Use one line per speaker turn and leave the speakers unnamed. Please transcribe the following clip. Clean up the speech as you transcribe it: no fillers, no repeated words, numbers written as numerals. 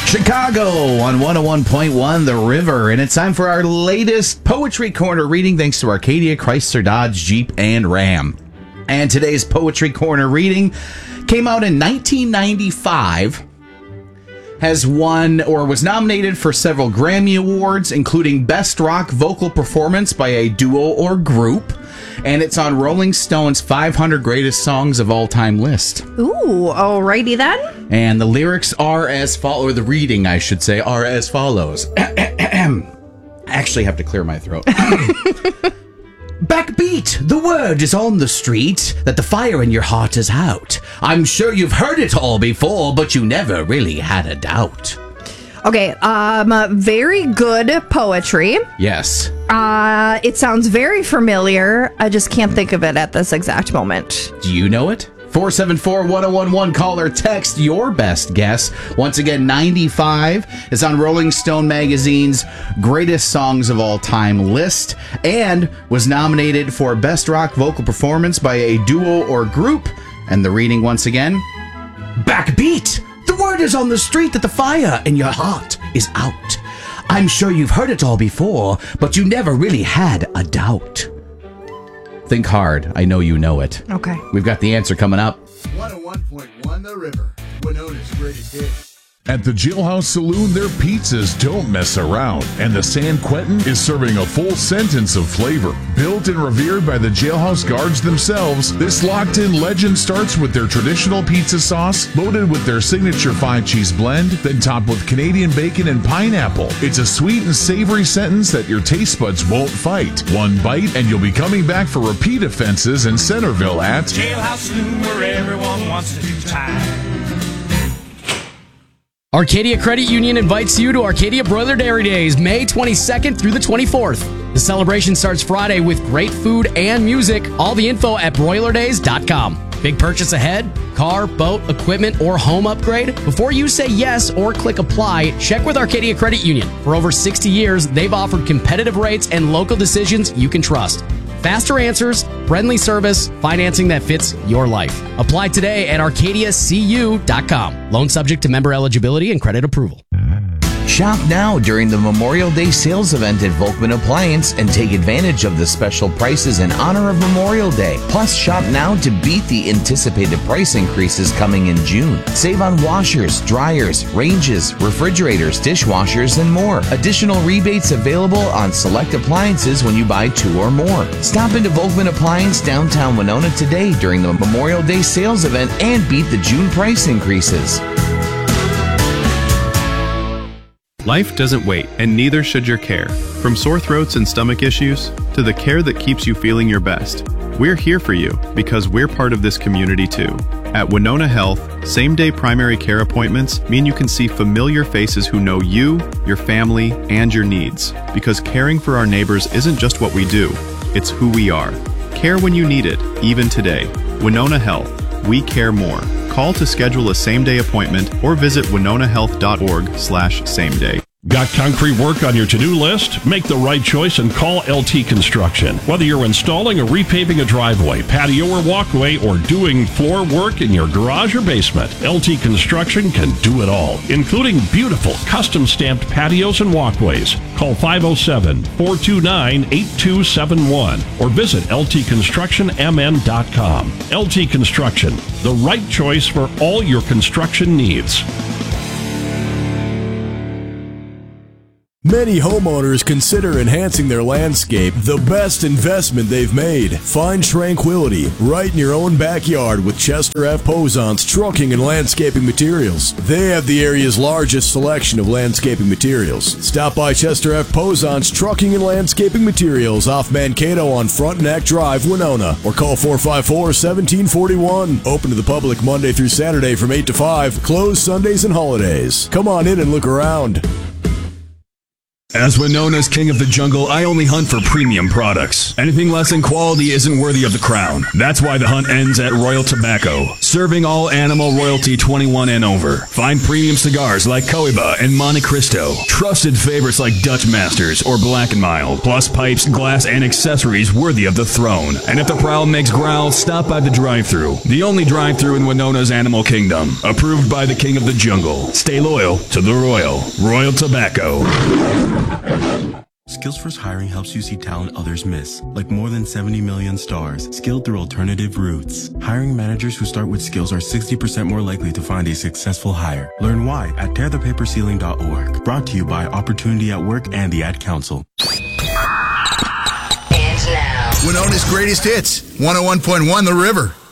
Chicago on 101.1 The River, and it's time for our latest Poetry Corner reading thanks to Arcadia, Chrysler, Dodge, Jeep, and Ram. And today's Poetry Corner reading came out in 1995, has won or was nominated for several Grammy Awards, including Best Rock Vocal Performance by a Duo or Group, and it's on Rolling Stone's 500 Greatest Songs of All Time list.
Ooh, alrighty then.
And the lyrics are as follows, or the reading, I should say, are as follows. I actually have to clear my throat. Backbeat, the word is on the street that the fire in your heart is out. I'm sure you've heard it all before, but you never really had a doubt.
Okay, very good poetry.
Yes.
It sounds very familiar. I just can't think of it at this exact moment.
Do you know it? 474-1011, call or text your best guess. Once again, 95 is on Rolling Stone magazine's Greatest Songs of All Time list and was nominated for Best Rock Vocal Performance by a Duo or Group. And the reading once again, Backbeat! The word is on the street that the fire in your heart is out. I'm sure you've heard it all before, but you never really had a doubt. Think hard. I know you know it.
Okay.
We've got the answer coming up.
101.1 The River, Winona's greatest hit.
At the Jailhouse Saloon, their pizzas don't mess around, and the San Quentin is serving a full sentence of flavor. Built and revered by the jailhouse guards themselves, this locked-in legend starts with their traditional pizza sauce, loaded with their signature 5-cheese blend, then topped with Canadian bacon and pineapple. It's a sweet and savory sentence that your taste buds won't fight. One bite, and you'll be coming back for repeat offenses in Centerville at
Jailhouse Saloon, where everyone wants to do time.
Arcadia Credit Union invites you to Arcadia Broiler Dairy Days, May 22nd through the 24th. The celebration starts Friday with great food and music. All the info at broilerdays.com. Big purchase ahead? Car, boat, equipment, or home upgrade? Before you say yes or click apply, check with Arcadia Credit Union. For over 60 years, they've offered competitive rates and local decisions you can trust. Faster answers, friendly service, financing that fits your life. Apply today at arcadiacu.com. Loan subject to member eligibility and credit approval.
Shop now during the Memorial Day sales event at Volkman Appliance and take advantage of the special prices in honor of Memorial Day. Plus, shop now to beat the anticipated price increases coming in June. Save on washers, dryers, ranges, refrigerators, dishwashers, and more. Additional rebates available on select appliances when you buy 2 or more. Stop into Volkman Appliance downtown Winona today during the Memorial Day sales event and beat the June price increases.
Life doesn't wait, and neither should your care. From sore throats and stomach issues to the care that keeps you feeling your best, we're here for you because we're part of this community too. At Winona Health, same-day primary care appointments mean you can see familiar faces who know you, your family, and your needs. Because caring for our neighbors isn't just what we do, it's who we are. Care when you need it, even today. Winona Health. We care more. Call to schedule a same-day appointment or visit winonahealth.org/sameday.
Got concrete work on your to-do list? Make the right choice and call LT Construction. Whether you're installing or repaving a driveway, patio or walkway, or doing floor work in your garage or basement, LT Construction can do it all, including beautiful custom-stamped patios and walkways. Call 507-429-8271 or visit ltconstructionmn.com. LT Construction, the right choice for all your construction needs.
Many homeowners consider enhancing their landscape the best investment they've made. Find tranquility right in your own backyard with Chester F. Posant's Trucking and Landscaping Materials. They have the area's largest selection of landscaping materials. Stop by Chester F. Posant's Trucking and Landscaping Materials off Mankato on Frontenac Drive, Winona, or call 454-1741. Open to the public Monday through Saturday from 8 to 5, closed Sundays and holidays. Come on in and look around.
As Winona's king of the jungle, I only hunt for premium products. Anything less than quality isn't worthy of the crown. That's why the hunt ends at Royal Tobacco, serving all animal royalty 21 and over. Find premium cigars like Cohiba and Monte Cristo, trusted favorites like Dutch Masters or Black & Mild, plus pipes, glass, and accessories worthy of the throne. And if the prowl makes growl, stop by the drive-thru. The only drive-thru in Winona's Animal Kingdom. Approved by the king of the jungle. Stay loyal to the Royal. Royal Tobacco.
Skillsforce Hiring helps you see talent others miss, like more than 70 million stars, skilled through alternative routes. Hiring managers who start with skills are 60% more likely to find a successful hire. Learn why at tearthepaperceiling.org. Brought to you by Opportunity at Work and the Ad Council.
Winona's greatest hits, 101.1 The River.